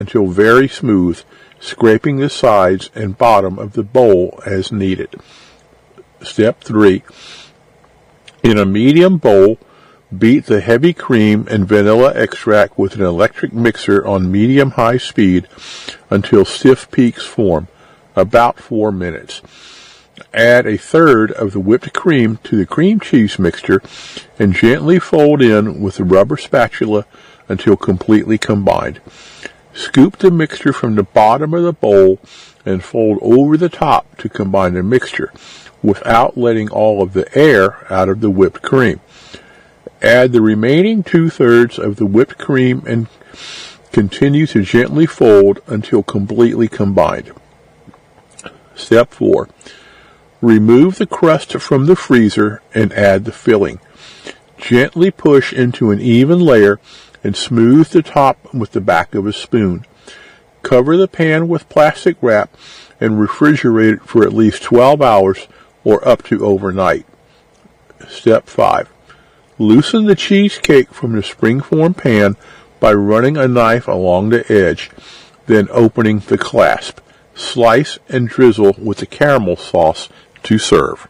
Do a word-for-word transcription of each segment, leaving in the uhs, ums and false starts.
until very smooth, scraping the sides and bottom of the bowl as needed. Step three. In a medium bowl, beat the heavy cream and vanilla extract with an electric mixer on medium-high speed until stiff peaks form, about four minutes. Add a third of the whipped cream to the cream cheese mixture and gently fold in with a rubber spatula until completely combined. Scoop the mixture from the bottom of the bowl and fold over the top to combine the mixture, without letting all of the air out of the whipped cream. Add the remaining two-thirds of the whipped cream and continue to gently fold until completely combined. Step four. Remove the crust from the freezer and add the filling. Gently push into an even layer and smooth the top with the back of a spoon. Cover the pan with plastic wrap and refrigerate it for at least twelve hours or up to overnight. Step five. Loosen the cheesecake from the springform pan by running a knife along the edge, then opening the clasp. Slice and drizzle with the caramel sauce to serve.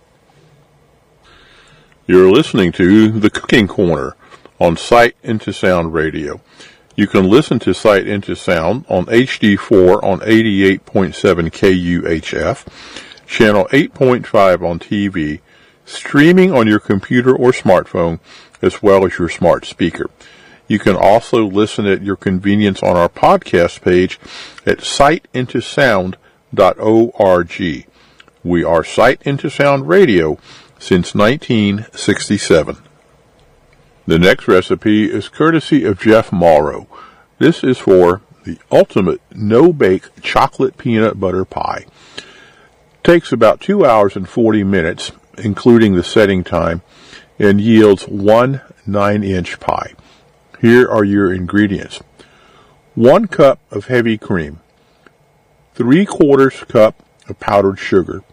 You're listening to The Cooking Corner on Sight Into Sound Radio. You can listen to Sight Into Sound on H D four on eighty-eight point seven K U H F, channel eight point five on T V, streaming on your computer or smartphone, as well as your smart speaker. You can also listen at your convenience on our podcast page at sight into sound dot org. We are Sight Into Sound Radio since nineteen sixty-seven. The next recipe is courtesy of Jeff Morrow. This is for the ultimate no-bake chocolate peanut butter pie. Takes about two hours and forty minutes, including the setting time, and yields one nine-inch pie. Here are your ingredients. One cup of heavy cream. Three quarters cup of powdered sugar.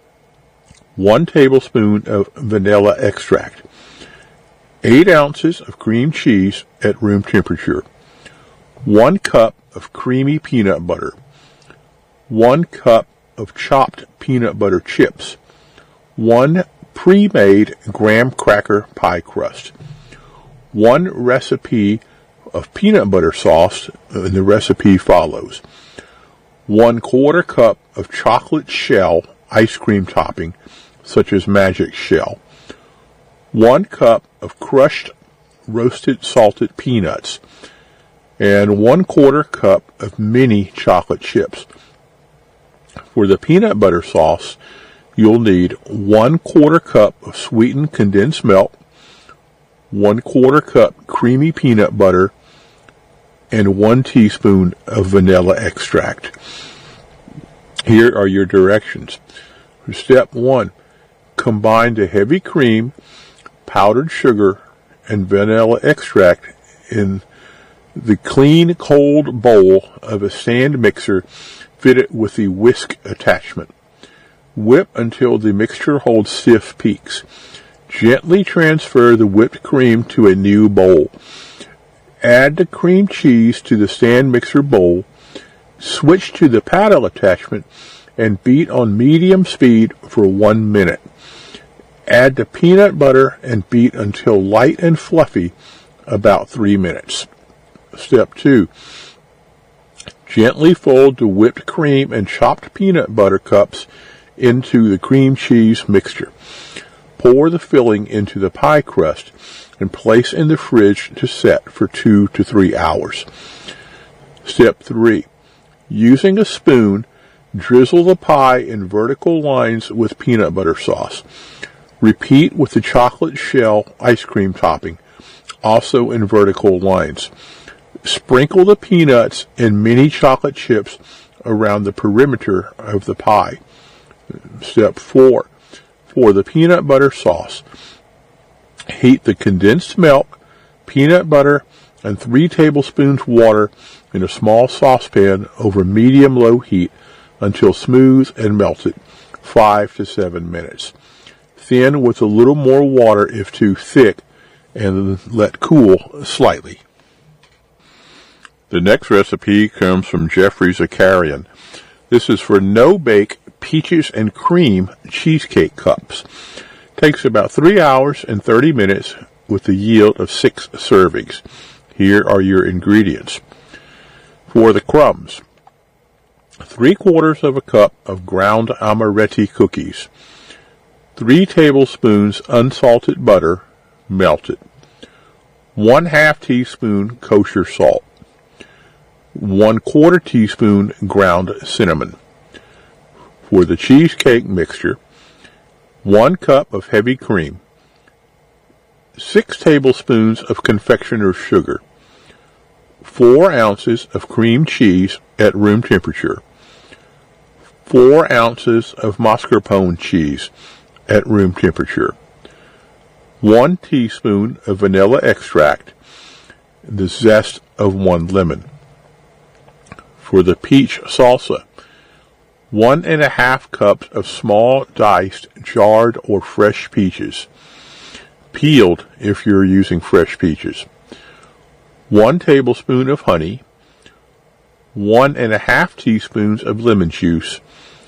One tablespoon of vanilla extract. Eight ounces of cream cheese at room temperature. One cup of creamy peanut butter. One cup of chopped peanut butter chips. One pre-made graham cracker pie crust. One recipe of peanut butter sauce, and the recipe follows. One quarter cup of chocolate shell ice cream topping, such as Magic Shell. One cup of crushed roasted salted peanuts. And one quarter cup of mini chocolate chips. For the peanut butter sauce, you'll need one quarter cup of sweetened condensed milk, one quarter cup creamy peanut butter, and one teaspoon of vanilla extract. Here are your directions. Step one, combine the heavy cream, powdered sugar, and vanilla extract in the clean, cold bowl of a stand mixer fitted with the whisk attachment. Whip until the mixture holds stiff peaks. Gently transfer the whipped cream to a new bowl. Add the cream cheese to the stand mixer bowl. Switch to the paddle attachment and beat on medium speed for one minute. Add the peanut butter and beat until light and fluffy, about three minutes. Step two. Gently fold the whipped cream and chopped peanut butter cups into the cream cheese mixture. Pour the filling into the pie crust and place in the fridge to set for two to three hours. Step three. Using a spoon, drizzle the pie in vertical lines with peanut butter sauce. Repeat with the chocolate shell ice cream topping, also in vertical lines. Sprinkle the peanuts and mini chocolate chips around the perimeter of the pie. Step four. For the peanut butter sauce, heat the condensed milk, peanut butter, and three tablespoons water in a small saucepan over medium-low heat until smooth and melted, five to seven minutes. Thin with a little more water if too thick, and let cool slightly. The next recipe comes from Jeffrey Zakarian. This is for no-bake peaches and cream cheesecake cups. Takes about three hours and thirty minutes with a yield of six servings. Here are your ingredients. For the crumbs, three quarters of a cup of ground amaretti cookies, three tablespoons unsalted butter, melted, one half teaspoon kosher salt, one quarter teaspoon ground cinnamon. For the cheesecake mixture, one cup of heavy cream, six tablespoons of confectioner's sugar, four ounces of cream cheese at room temperature, four ounces of mascarpone cheese at room temperature, one teaspoon of vanilla extract, the zest of one lemon. For the peach salsa, one and a half cups of small diced, jarred, or fresh peaches, peeled if you're using fresh peaches, one tablespoon of honey, one and a half teaspoons of lemon juice,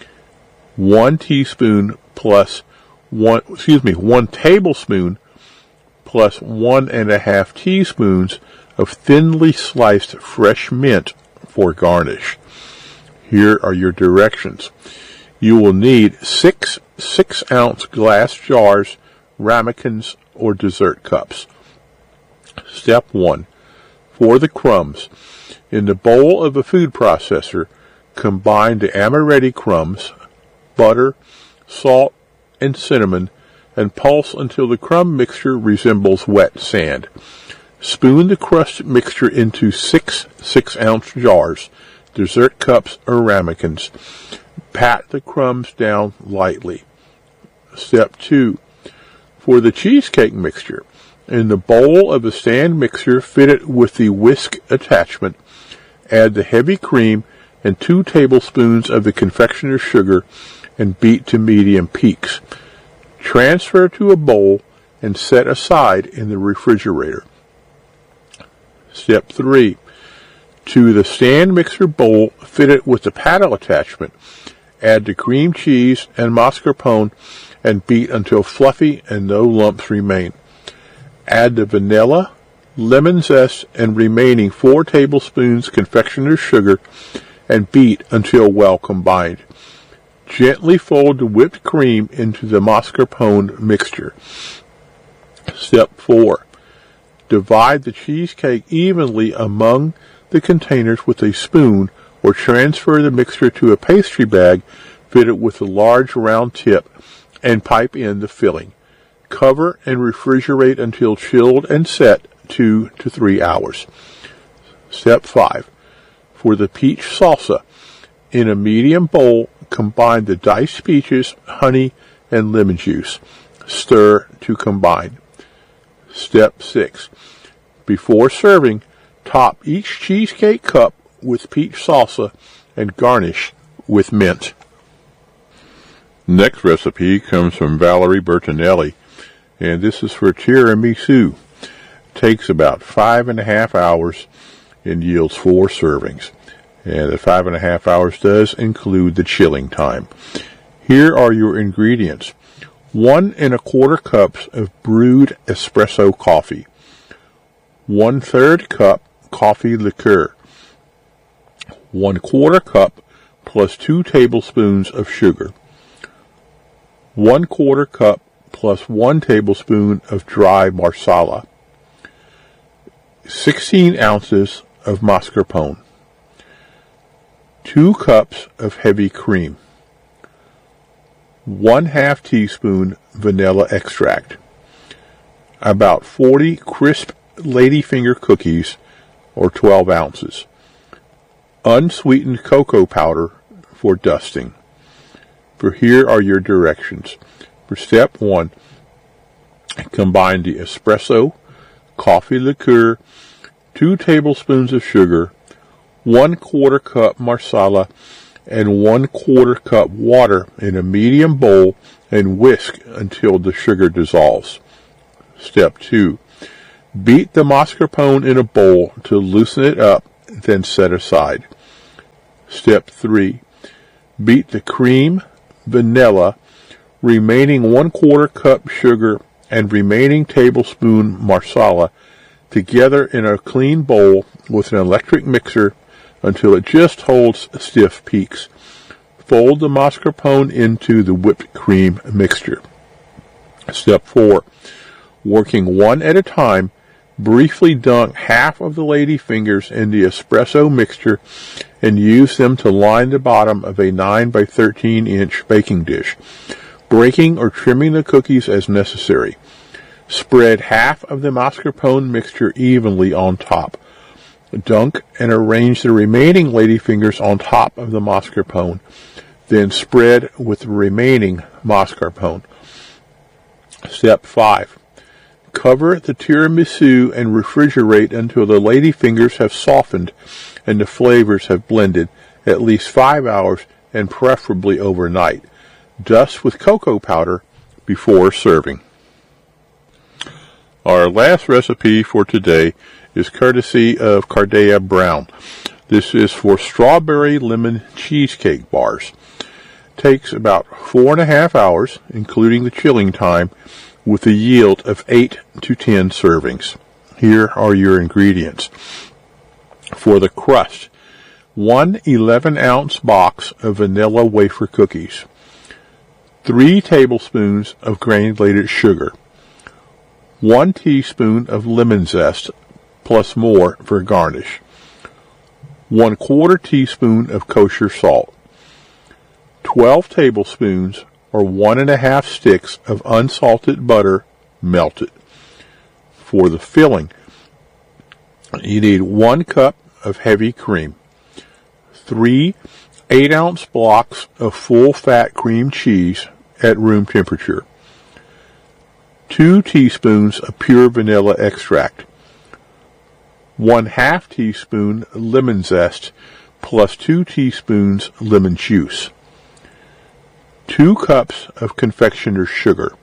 one teaspoon plus one, excuse me, one tablespoon plus one and a half teaspoons of thinly sliced fresh mint for garnish. Here are your directions. You will need six six-ounce glass jars, ramekins, or dessert cups. Step one. For the crumbs, in the bowl of a food processor, combine the amaretti crumbs, butter, salt, and cinnamon, and pulse until the crumb mixture resembles wet sand. Spoon the crust mixture into six six-ounce jars, dessert cups or ramekins. Pat the crumbs down lightly. Step two. For the cheesecake mixture, in the bowl of a stand mixer fitted with the whisk attachment, add the heavy cream and two tablespoons of the confectioner's sugar and beat to medium peaks. Transfer to a bowl and set aside in the refrigerator. Step three. To the stand mixer bowl fitted with the paddle attachment, add the cream cheese and mascarpone and beat until fluffy and no lumps remain. Add the vanilla, lemon zest, and remaining four tablespoons confectioner's sugar and beat until well combined. Gently fold the whipped cream into the mascarpone mixture. Step four. Divide the cheesecake evenly among the containers with a spoon or transfer the mixture to a pastry bag fitted with a large round tip and pipe in the filling. Cover and refrigerate until chilled and set two to three hours. Step five. For the peach salsa, in a medium bowl, combine the diced peaches, honey, and lemon juice. Stir to combine. Step six. Before serving, top each cheesecake cup with peach salsa and garnish with mint. Next recipe comes from Valerie Bertinelli, and this is for tiramisu. Takes about five and a half hours and yields four servings. And the five and a half hours does include the chilling time. Here are your ingredients. One and a quarter cups of brewed espresso coffee. One third cup coffee liqueur. One quarter cup plus two tablespoons of sugar. One quarter cup plus one tablespoon of dry marsala. Sixteen ounces of mascarpone. Two cups of heavy cream. One half teaspoon vanilla extract. About forty crisp ladyfinger cookies, or twelve ounces. Unsweetened cocoa powder for dusting. For here are your directions. For step one, combine the espresso, coffee liqueur, two tablespoons of sugar, one quarter cup marsala, and one quarter cup water in a medium bowl and whisk until the sugar dissolves. Step two, beat the mascarpone in a bowl to loosen it up then set aside. Step three. Beat the cream, vanilla, remaining one quarter cup sugar, and remaining tablespoon marsala together in a clean bowl with an electric mixer until it just holds stiff peaks. Fold the mascarpone into the whipped cream mixture. Step four. Working one at a time, briefly dunk half of the ladyfingers in the espresso mixture and use them to line the bottom of a nine by thirteen inch baking dish, breaking or trimming the cookies as necessary. Spread half of the mascarpone mixture evenly on top. Dunk and arrange the remaining ladyfingers on top of the mascarpone. Then spread with the remaining mascarpone. Step five. Cover the tiramisu and refrigerate until the ladyfingers have softened and the flavors have blended, at least five hours and preferably overnight. Dust with cocoa powder before serving. Our last recipe for today is courtesy of Cardea Brown. This is for strawberry lemon cheesecake bars. Takes about four and a half hours, including the chilling time, with a yield of eight to ten servings. Here are your ingredients. For the crust, one eleven ounce box of vanilla wafer cookies, three tablespoons of granulated sugar, one teaspoon of lemon zest, plus more for garnish, one quarter teaspoon of kosher salt, twelve tablespoons or one and a half sticks of unsalted butter melted. For the filling, you need one cup of heavy cream, three eight ounce blocks of full fat cream cheese at room temperature, two teaspoons of pure vanilla extract, one half teaspoon lemon zest plus two teaspoons lemon juice, two cups of confectioner's sugar,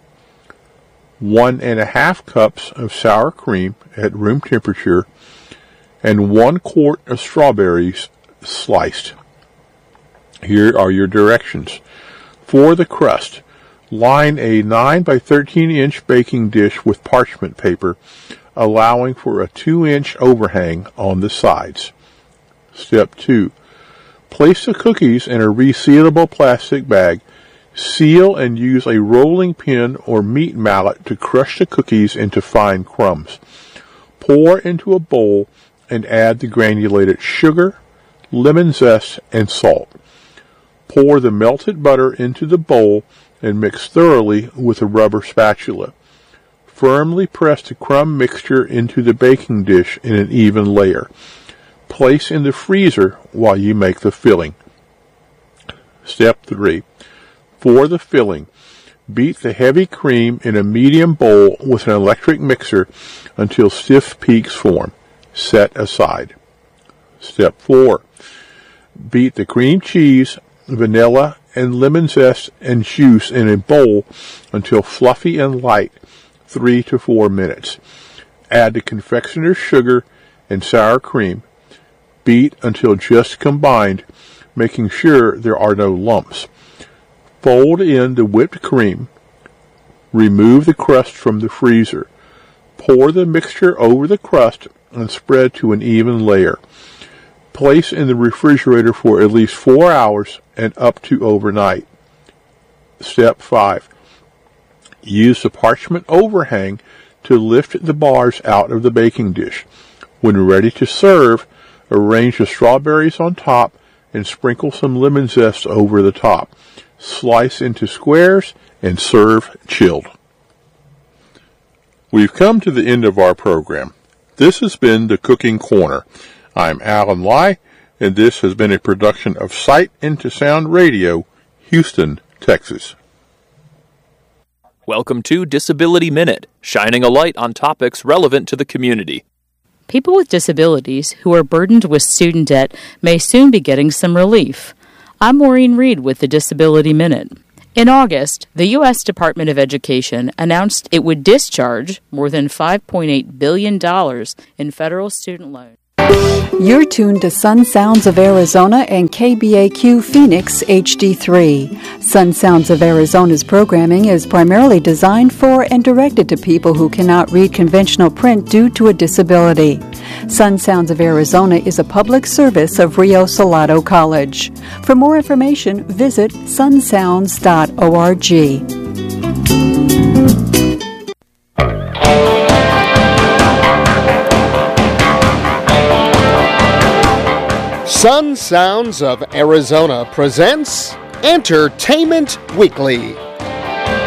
one and a half cups of sour cream at room temperature, and one quart of strawberries sliced. Here are your directions. For the crust, line a nine by thirteen inch baking dish with parchment paper, allowing for a two inch overhang on the sides. Step two. Place the cookies in a resealable plastic bag. Seal and use a rolling pin or meat mallet to crush the cookies into fine crumbs. Pour into a bowl and add the granulated sugar, lemon zest, and salt. Pour the melted butter into the bowl and mix thoroughly with a rubber spatula. Firmly press the crumb mixture into the baking dish in an even layer. Place in the freezer while you make the filling. Step three. For the filling, beat the heavy cream in a medium bowl with an electric mixer until stiff peaks form. Set aside. Step four. Beat the cream cheese, vanilla, and lemon zest and juice in a bowl until fluffy and light, three to four minutes. Add the confectioner's sugar and sour cream. Beat until just combined, making sure there are no lumps. Fold in the whipped cream. Remove the crust from the freezer. Pour the mixture over the crust and spread to an even layer. Place in the refrigerator for at least four hours and up to overnight. Step five. Use the parchment overhang to lift the bars out of the baking dish. When ready to serve, arrange the strawberries on top and sprinkle some lemon zest over the top. Slice into squares and serve chilled. We've come to the end of our program. This has been the Cooking Corner. I'm Alan Lai, and this has been a production of Sight into Sound Radio, Houston, Texas. Welcome to Disability Minute, shining a light on topics relevant to the community. People with disabilities who are burdened with student debt may soon be getting some relief. I'm Maureen Reed with the Disability Minute. In August, the U S Department of Education announced it would discharge more than five point eight billion dollars in federal student loans. You're tuned to Sun Sounds of Arizona and K B A Q Phoenix H D three. Sun Sounds of Arizona's programming is primarily designed for and directed to people who cannot read conventional print due to a disability. Sun Sounds of Arizona is a public service of Rio Salado College. For more information, visit sun sounds dot org. Sun Sounds of Arizona presents Entertainment Weekly.